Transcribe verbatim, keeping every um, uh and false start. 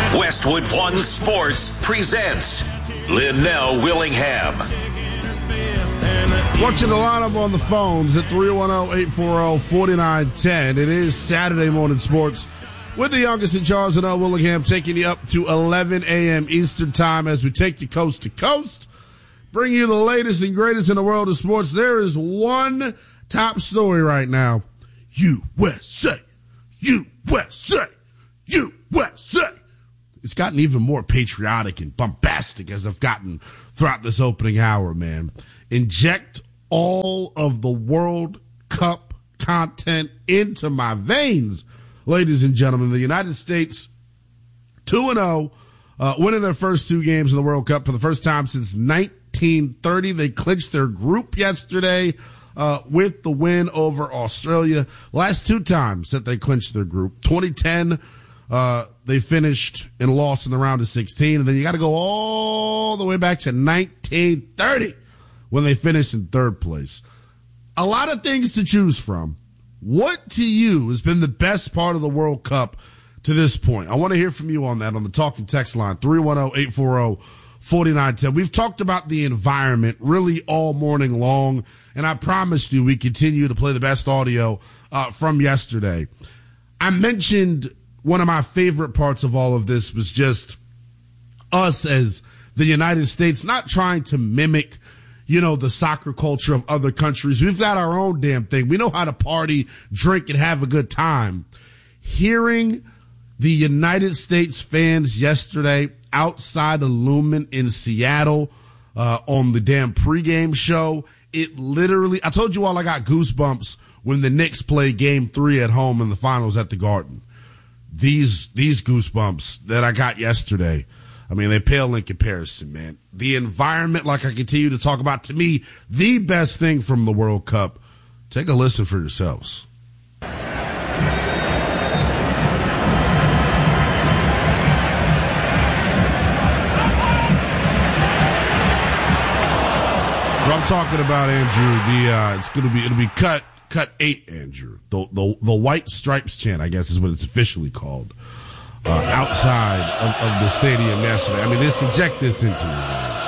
Westwood One Sports presents Linnell Willingham. Want you to line up on the phones at three one zero, eight four zero, four nine one zero. It is Saturday Morning Sports with the youngest in charge, Linnell Willingham, taking you up to eleven a.m. Eastern Time as we take you coast to coast, bring you the latest and greatest in the world of sports. There is one top story right now. U S A, U S A, U S A. It's gotten even more patriotic and bombastic as I've gotten throughout this opening hour, man. Inject all of the World Cup content into my veins, ladies and gentlemen. The United States two and oh, uh, winning their first two games in the World Cup for the first time since nineteen thirty. They clinched their group yesterday uh, with the win over Australia. Last two times that they clinched their group, twenty ten, uh, they finished and lost in the round of sixteen. And then you got to go all the way back to nineteen thirty. When they finished in third place. A lot of things to choose from. What to you has been the best part of the World Cup to this point? I want to hear from you on that on the talking text line, three one zero, eight four zero, four nine one zero. We've talked about the environment really all morning long, and I promised you we continue to play the best audio uh, from yesterday. I mentioned one of my favorite parts of all of this was just us as the United States not trying to mimic, you know, the soccer culture of other countries. We've got our own damn thing. We know how to party, drink, and have a good time. Hearing the United States fans yesterday outside of Lumen in Seattle uh, on the damn pregame show, it literally, I told you all I got goosebumps when the Knicks played game three at home in the finals at the Garden. These, these goosebumps that I got yesterday, I mean, they pale in comparison, man. The environment, like I continue to talk about, to me, the best thing from the World Cup. Take a listen for yourselves. So I'm talking about, Andrew, the uh, it's gonna be it'll be cut cut eight, Andrew. The the the White Stripes chant, I guess, is what it's officially called. Uh, outside of, of the stadium yesterday. I mean, just inject this into your lives.